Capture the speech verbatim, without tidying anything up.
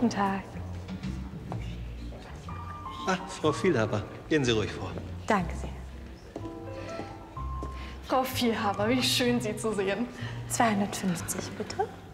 Guten Tag. Ach, Frau Vielhaber, gehen Sie ruhig vor. Danke sehr. Frau Vielhaber, wie schön, Sie zu sehen. zweihundertfünfzig, bitte.